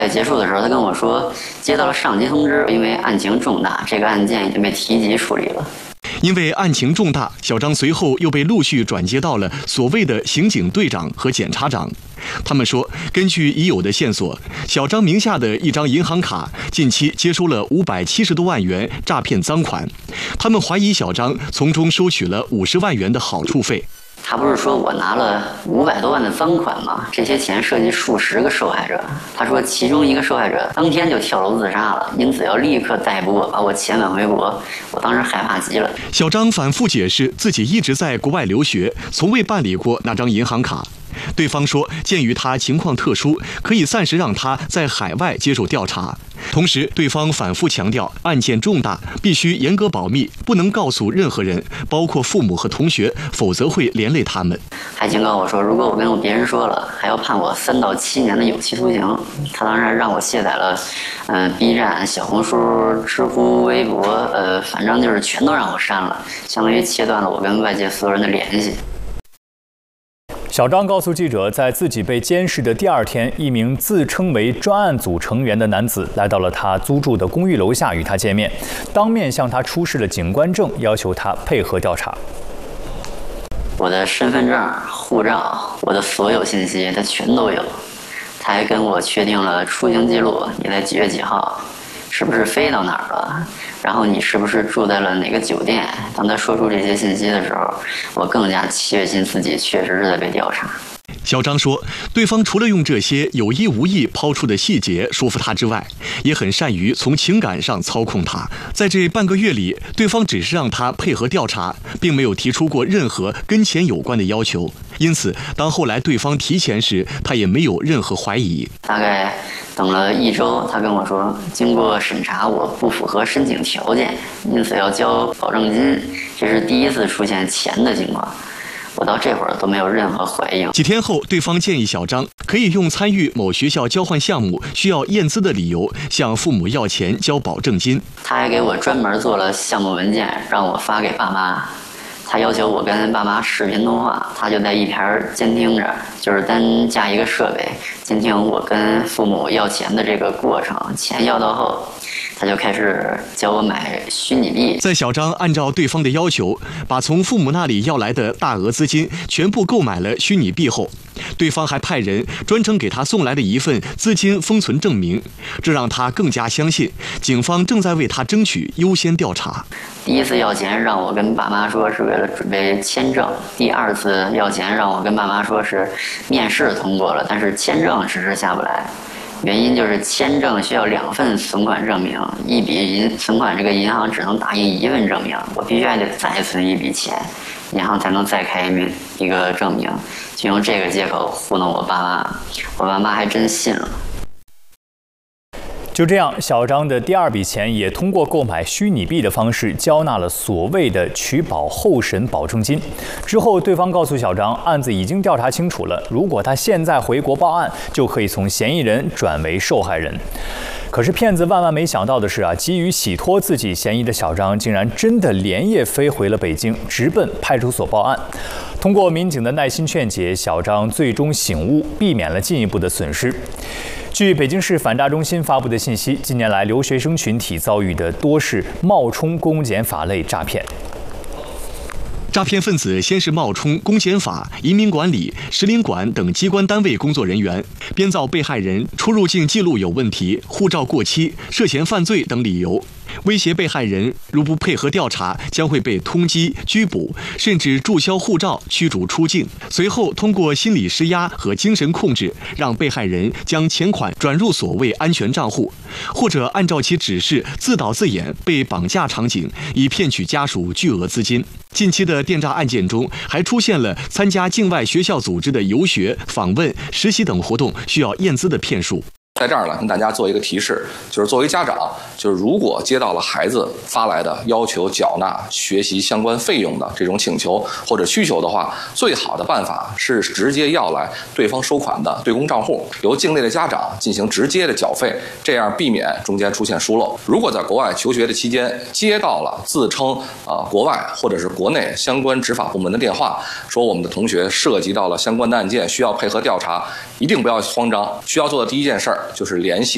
在结束的时候，他跟我说，接到了上级通知，因为案情重大，这个案件已经被提级处理了。 因为案情重大，小张随后又被陆续转接到了所谓的刑警队长和检察长。他们说，根据已有的线索，小张名下的一张银行卡近期接收了570多万元诈骗赃款，他们怀疑小张从中收取了50万元的好处费。 他不是说我拿了500多万的赃款吗？这些钱涉及数十个受害者。他说其中一个受害者当天就跳楼自杀了，因此要立刻逮捕我，把我遣返回国。我当时害怕极了。 小张反复解释自己一直在国外留学，从未办理过那张银行卡。对方说，鉴于他情况特殊，可以暂时让他在海外接受调查。同时，对方反复强调案件重大，必须严格保密，不能告诉任何人，包括父母和同学，否则会连累他们。 还警告我说，如果我跟别人说了，还要判我3到7年的有期徒刑。他当时还让我卸载了B 站、小红书、知乎、微博，反正就是全都让我删了，相当于切断了我跟外界所有人的联系。 小张告诉记者，在自己被监视的第2天，一名自称为专案组成员的男子来到了他租住的公寓楼下与他见面，当面向他出示了警官证，要求他配合调查。 我的身份证、护照，我的所有信息他全都有。他还跟我确定了出行记录，你在几月几号，是不是飞到哪儿了，然后你是不是住在了哪个酒店。当他说出这些信息的时候，我更加确信自己确实是在被调查。 小张说，对方除了用这些有意无意抛出的细节说服他之外，也很善于从情感上操控他。在这半个月里，对方只是让他配合调查，并没有提出过任何跟钱有关的要求。因此，当后来对方提钱时，他也没有任何怀疑。 大概等了1周，他跟我说，经过审查，我不符合申请条件，因此要交保证金。这是第一次出现钱的情况。我到这会儿都没有任何回应。 几天后，对方建议小张可以用参与某学校交换项目需要验资的理由，向父母要钱交保证金。 他还给我专门做了项目文件，让我发给爸妈。他要求我跟爸妈视频通话，他就在一边监听着，就是单架一个设备监听我跟父母要钱的这个过程。钱要到后，他就开始教我买虚拟币。 在小张按照对方的要求，把从父母那里要来的大额资金全部购买了虚拟币后，对方还派人专程给他送来了一份资金封存证明，这让他更加相信警方正在为他争取优先调查。 第一次要钱让我跟爸妈说是为了准备签证，第2次要钱让我跟爸妈说是面试通过了，但是签证迟迟下不来。原因就是签证需要2份存款证明，一笔存款这个银行只能打印1份证明，我必须还得再存一笔钱，银行才能再开一个证明，就用这个借口糊弄我爸妈，我爸妈还真信了。 就这样，小张的第2笔钱也通过购买虚拟币的方式交纳了所谓的取保候审保证金。之后，对方告诉小张，案子已经调查清楚了，如果他现在回国报案，就可以从嫌疑人转为受害人。可是骗子万万没想到的是急于洗脱自己嫌疑的小张，竟然真的连夜飞回了北京，直奔派出所报案。通过民警的耐心劝解，小张最终醒悟，避免了进一步的损失。据北京市反诈中心发布的信息，近年来留学生群体遭遇的多是冒充公检法类诈骗。 诈骗分子先是冒充公检法、移民管理、使领馆等机关单位工作人员，编造被害人出入境记录有问题、护照过期、涉嫌犯罪等理由，威胁被害人如不配合调查，将会被通缉、拘捕，甚至注销护照、驱逐出境。随后通过心理施压和精神控制，让被害人将钱款转入所谓安全账户，或者按照其指示自导自演被绑架场景，以骗取家属巨额资金。近期的电诈案件中，还出现了参加境外学校组织的游学、访问、实习等活动需要验资的骗术。 在这儿呢，跟大家做一个提示，就是作为家长，就是如果接到了孩子发来的要求缴纳学习相关费用的这种请求或者需求的话，最好的办法是直接要来对方收款的对公账户，由境内的家长进行直接的缴费，这样避免中间出现疏漏。如果在国外求学的期间接到了自称国外或者是国内相关执法部门的电话，说我们的同学涉及到了相关的案件，需要配合调查，一定不要慌张。需要做的第一件事儿就是联系